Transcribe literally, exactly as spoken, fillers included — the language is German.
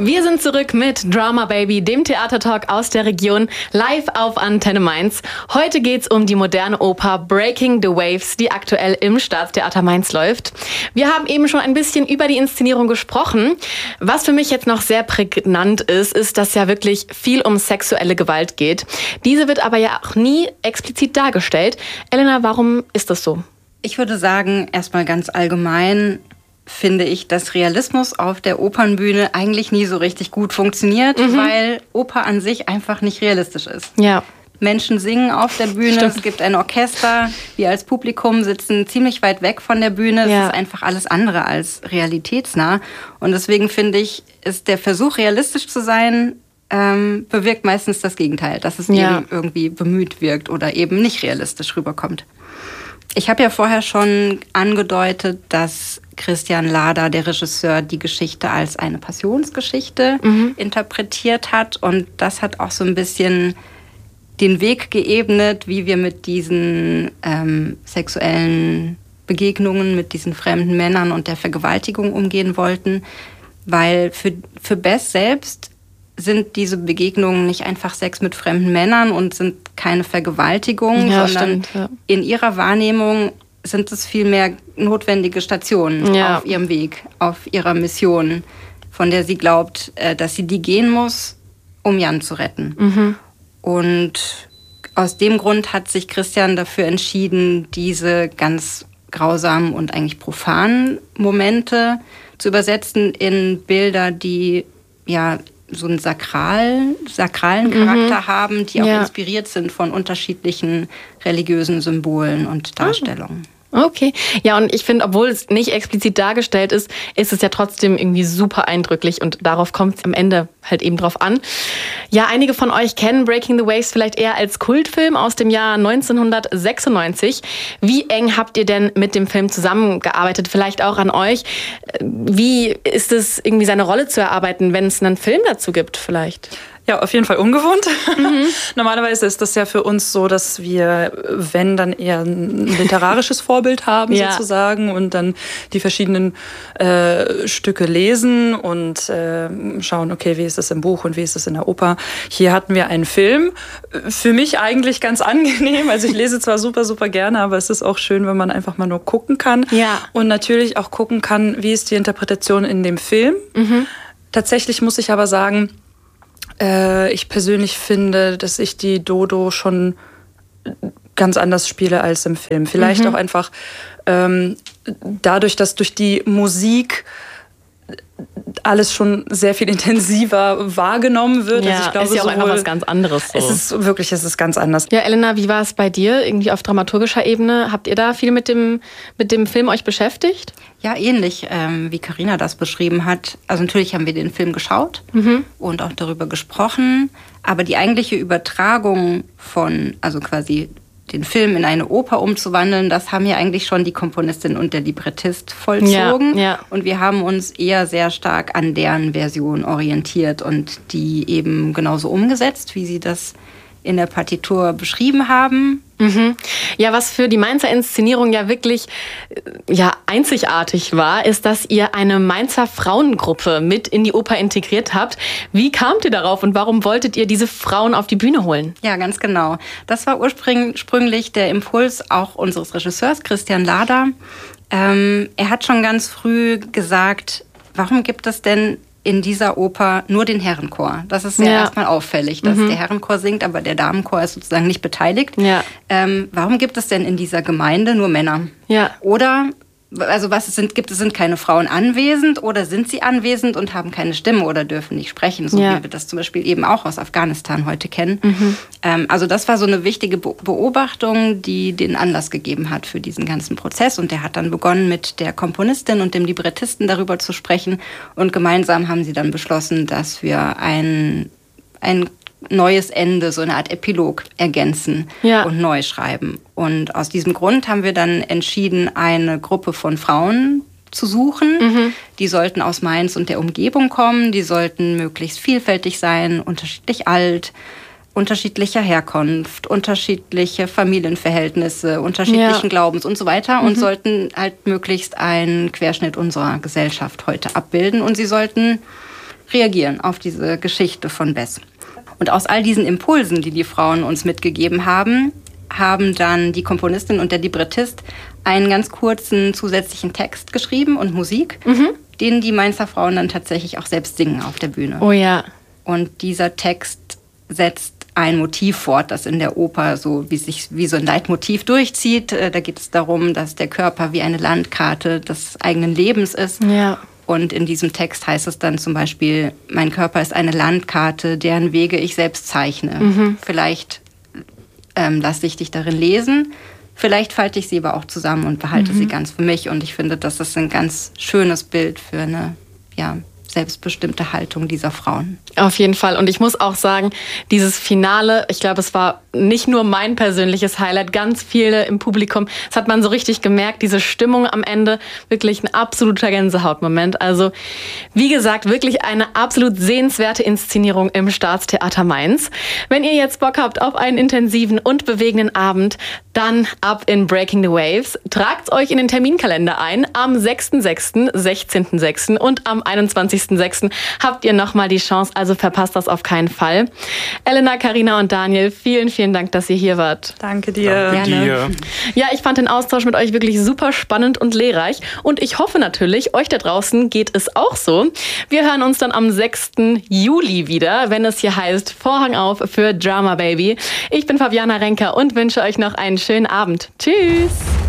Wir sind zurück mit Drama Baby, dem Theatertalk aus der Region, live auf Antenne Mainz. Heute geht's um die moderne Oper Breaking the Waves, die aktuell im Staatstheater Mainz läuft. Wir haben eben schon ein bisschen über die Inszenierung gesprochen. Was für mich jetzt noch sehr prägnant ist, ist, dass ja wirklich viel um sexuelle Gewalt geht. Diese wird aber ja auch nie explizit dargestellt. Elena, warum ist das so? Ich würde sagen, erstmal ganz allgemein finde ich, dass Realismus auf der Opernbühne eigentlich nie so richtig gut funktioniert, mhm. weil Oper an sich einfach nicht realistisch ist. Ja. Menschen singen auf der Bühne, Stimmt. Es gibt ein Orchester, wir als Publikum sitzen ziemlich weit weg von der Bühne. Ja. Es ist einfach alles andere als realitätsnah. Und deswegen finde ich, ist der Versuch, realistisch zu sein, ähm, bewirkt meistens das Gegenteil, dass es ja. eben irgendwie bemüht wirkt oder eben nicht realistisch rüberkommt. Ich habe ja vorher schon angedeutet, dass Christian Lader, der Regisseur, die Geschichte als eine Passionsgeschichte mhm. interpretiert hat. Und das hat auch so ein bisschen den Weg geebnet, wie wir mit diesen ähm, sexuellen Begegnungen, mit diesen fremden Männern und der Vergewaltigung umgehen wollten. Weil für, für Bess selbst sind diese Begegnungen nicht einfach Sex mit fremden Männern und sind keine Vergewaltigung, ja, sondern stimmt, ja. in ihrer Wahrnehmung sind es vielmehr notwendige Stationen ja. auf ihrem Weg, auf ihrer Mission, von der sie glaubt, dass sie die gehen muss, um Jan zu retten. Mhm. Und aus dem Grund hat sich Christian dafür entschieden, diese ganz grausamen und eigentlich profanen Momente zu übersetzen in Bilder, die ja so einen sakral, sakralen Charakter mhm. haben, die auch ja. inspiriert sind von unterschiedlichen religiösen Symbolen und Darstellungen. Okay. Ja, und ich finde, obwohl es nicht explizit dargestellt ist, ist es ja trotzdem irgendwie super eindrücklich und darauf kommt es am Ende halt eben drauf an. Ja, einige von euch kennen Breaking the Waves vielleicht eher als Kultfilm aus dem Jahr neunzehnhundertsechsundneunzig. Wie eng habt ihr denn mit dem Film zusammengearbeitet? Vielleicht auch an euch. Wie ist es, irgendwie seine Rolle zu erarbeiten, wenn es einen Film dazu gibt vielleicht? Ja, auf jeden Fall ungewohnt. Mhm. Normalerweise ist das ja für uns so, dass wir, wenn, dann eher ein literarisches Vorbild haben ja. sozusagen und dann die verschiedenen äh, Stücke lesen und äh, schauen, okay, wie ist das im Buch und wie ist das in der Oper. Hier hatten wir einen Film. Für mich eigentlich ganz angenehm. Also ich lese zwar super, super gerne, aber es ist auch schön, wenn man einfach mal nur gucken kann. Ja. Und natürlich auch gucken kann, wie ist die Interpretation in dem Film. Mhm. Tatsächlich muss ich aber sagen, ich persönlich finde, dass ich die Dodo schon ganz anders spiele als im Film. Vielleicht mhm. auch einfach ähm, dadurch, dass durch die Musik alles schon sehr viel intensiver wahrgenommen wird. Ja, also ich glaube, ist ja auch sowohl, einfach was ganz anderes. So. Es ist wirklich, es ist ganz anders. Ja, Elena, wie war es bei dir irgendwie auf dramaturgischer Ebene? Habt ihr da viel mit dem, mit dem Film euch beschäftigt? Ja, ähnlich ähm, wie Carina das beschrieben hat. Also natürlich haben wir den Film geschaut mhm. und auch darüber gesprochen. Aber die eigentliche Übertragung von, also quasi den Film in eine Oper umzuwandeln, das haben ja eigentlich schon die Komponistin und der Librettist vollzogen. Ja, ja. Und wir haben uns eher sehr stark an deren Version orientiert und die eben genauso umgesetzt, wie sie das in der Partitur beschrieben haben. Mhm. Ja, was für die Mainzer Inszenierung ja wirklich ja, einzigartig war, ist, dass ihr eine Mainzer Frauengruppe mit in die Oper integriert habt. Wie kamt ihr darauf und warum wolltet ihr diese Frauen auf die Bühne holen? Ja, ganz genau. Das war ursprünglich der Impuls auch unseres Regisseurs Christian Lader. Ähm, er hat schon ganz früh gesagt, warum gibt es denn in dieser Oper nur den Herrenchor? Das ist ja, ja. erstmal auffällig, dass mhm. der Herrenchor singt, aber der Damenchor ist sozusagen nicht beteiligt. Ja. Ähm, warum gibt es denn in dieser Gemeinde nur Männer? Ja. Oder, also was es sind, gibt es sind keine Frauen anwesend oder sind sie anwesend und haben keine Stimme oder dürfen nicht sprechen, so ja. wie wir das zum Beispiel eben auch aus Afghanistan heute kennen. Mhm. Ähm, also das war so eine wichtige Beobachtung, die den Anlass gegeben hat für diesen ganzen Prozess. Und der hat dann begonnen, mit der Komponistin und dem Librettisten darüber zu sprechen. Und gemeinsam haben sie dann beschlossen, dass wir ein, ein neues Ende, so eine Art Epilog ergänzen ja. und neu schreiben. Und aus diesem Grund haben wir dann entschieden, eine Gruppe von Frauen zu suchen. Mhm. Die sollten aus Mainz und der Umgebung kommen. Die sollten möglichst vielfältig sein, unterschiedlich alt, unterschiedlicher Herkunft, unterschiedliche Familienverhältnisse, unterschiedlichen ja. Glaubens und so weiter. Mhm. Und sollten halt möglichst einen Querschnitt unserer Gesellschaft heute abbilden. Und sie sollten reagieren auf diese Geschichte von Bess. Und aus all diesen Impulsen, die die Frauen uns mitgegeben haben, haben dann die Komponistin und der Librettist einen ganz kurzen zusätzlichen Text geschrieben und Musik, mhm. den die Mainzer Frauen dann tatsächlich auch selbst singen auf der Bühne. Oh ja. Und dieser Text setzt ein Motiv fort, das in der Oper so wie sich wie so ein Leitmotiv durchzieht. Da geht es darum, dass der Körper wie eine Landkarte des eigenen Lebens ist. Ja. Und in diesem Text heißt es dann zum Beispiel, mein Körper ist eine Landkarte, deren Wege ich selbst zeichne. Mhm. Vielleicht ähm, lasse ich dich darin lesen, vielleicht falte ich sie aber auch zusammen und behalte mhm. sie ganz für mich. Und ich finde, das ist ein ganz schönes Bild für eine, ja, selbstbestimmte Haltung dieser Frauen. Auf jeden Fall. Und ich muss auch sagen, dieses Finale, ich glaube, es war nicht nur mein persönliches Highlight, ganz viele im Publikum. Das hat man so richtig gemerkt, diese Stimmung am Ende, wirklich ein absoluter Gänsehautmoment. Also, wie gesagt, wirklich eine absolut sehenswerte Inszenierung im Staatstheater Mainz. Wenn ihr jetzt Bock habt auf einen intensiven und bewegenden Abend, dann ab in Breaking the Waves. Tragt euch in den Terminkalender ein. Am sechsten sechsten, sechzehnten sechsten und am einundzwanzigsten sechsten habt ihr nochmal die Chance, also verpasst das auf keinen Fall. Elena, Carina und Daniel, vielen, vielen Dank, dass ihr hier wart. Danke dir. Danke dir. Ja, ich fand den Austausch mit euch wirklich super spannend und lehrreich. Und ich hoffe natürlich, euch da draußen geht es auch so. Wir hören uns dann am sechsten Juli wieder, wenn es hier heißt Vorhang auf für Drama Baby. Ich bin Fabiana Renker und wünsche euch noch einen schönen Abend. Tschüss.